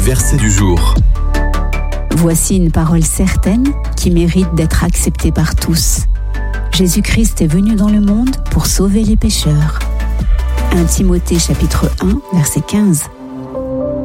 verset du jour. Voici une parole certaine qui mérite d'être acceptée par tous. Jésus-Christ est venu dans le monde pour sauver les pécheurs. 1 Timothée chapitre 1, verset 15.